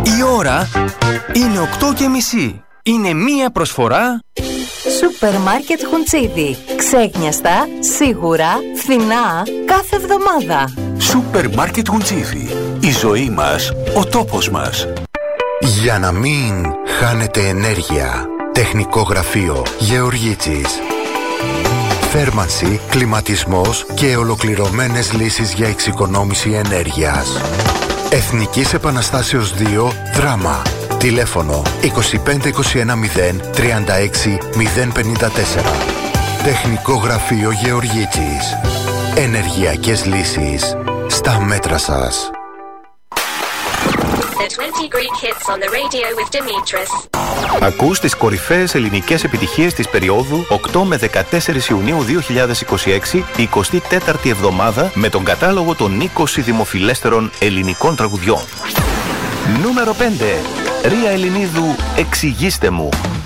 Η ώρα είναι 8:30. Είναι μία προσφορά Σούπερ Μάρκετ Χουντσίδι. Ξέχνιαστα, σίγουρα, φθηνά, κάθε εβδομάδα. Σούπερ Μάρκετ Χουντσίδι. Η ζωή μας, ο τόπος μας. Για να μην χάνετε ενέργεια. Τεχνικό γραφείο Γεωργίτσης. Θέρμανση, κλιματισμός και ολοκληρωμένες λύσεις για εξοικονόμηση ενέργειας. Εθνικής Επαναστάσεως 2, Δράμα. Τηλέφωνο 2521 036 054. Τεχνικό γραφείο Γεωργίτσης. Ενεργειακές λύσεις στα μέτρα σας. Ακούς τις κορυφαίες ελληνικές επιτυχίες της περίοδου 8 με 14 Ιουνίου 2026, 24η εβδομάδα, με τον κατάλογο των 20 δημοφιλέστερων ελληνικών τραγουδιών. Νούμερο 5. Ρία Ελληνίδου, εξηγήστε μου.